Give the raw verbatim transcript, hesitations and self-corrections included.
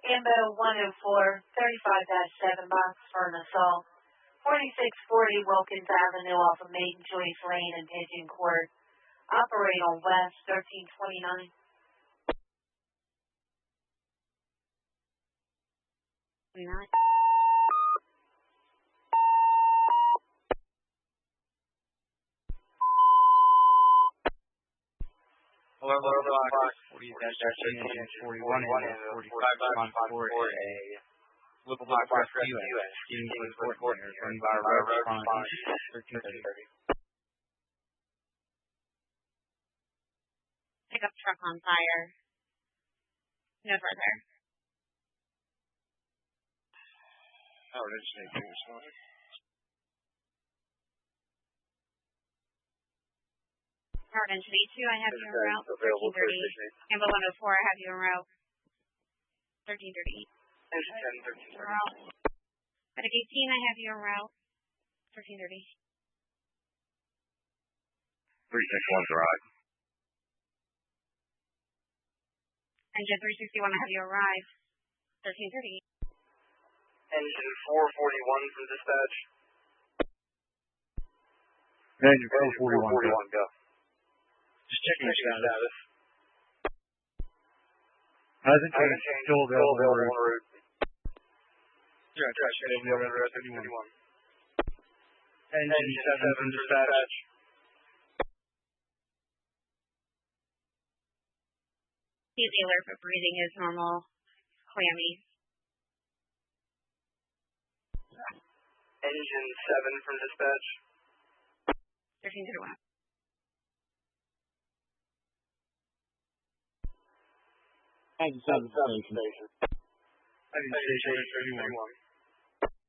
Ambo one oh four, thirty-five dash seven box for an assault. forty-six forty Wilkins Avenue off of Maiden Choice Lane and Pigeon Court. Operate on West thirteen twenty-nine. Not. Hello, hello, box forty dash eighteen forty-one and forty-five on for a local box rescue at Skinny Court Corner, run by road response thirteen thirty. Pickup truck on fire. No further. Oh, did you say two responded? Power Entity two, I have you en route thirteen thirty. Ambo one oh four, I have you en route thirteen thirty. Engine ten, thirteen thirty. Medic eighteen, I have you en route thirteen thirty. three six one arrive. Engine three sixty-one, I have you arrive thirteen thirty. Engine four forty-one from dispatch. Engine four forty-one, go. Just checking your status. Hasn't changed. Still available on route. Yeah, trash available on route thirty-one. Engine seven from dispatch. He's alert, but breathing is normal. Clammy. Engine seven from dispatch. thirteen thirty-one. Engine seven station. Engine station thirty-one.